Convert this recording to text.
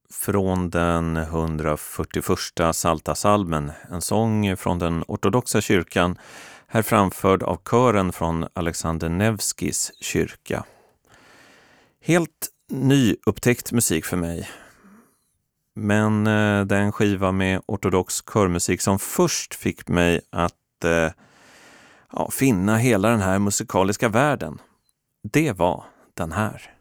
från den 141:a Psaltarpsalmen, en sång från den ortodoxa kyrkan, här framförd av kören från Alexander Nevskis kyrka. Helt nyupptäckt musik för mig, men den skiva med ortodox körmusik som först fick mig att finna hela den här musikaliska världen, det var den här.